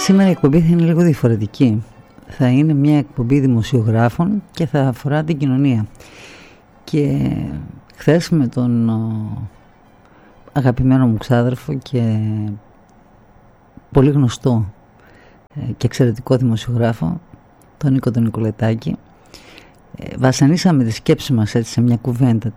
Σήμερα η εκπομπή θα είναι λίγο διαφορετική. Θα είναι μια εκπομπή δημοσιογράφων και θα αφορά την κοινωνία. Και χθες με τον αγαπημένο μου ξάδερφο και πολύ γνωστό και εξαιρετικό δημοσιογράφο, τον Νίκο τον Νικολετάκη, βασανίσαμε τη σκέψη μας έτσι σε μια κουβέντα